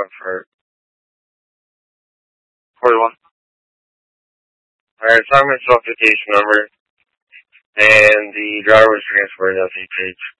for 41. Alright, so I'm my application number, and the driver was transferred to the page.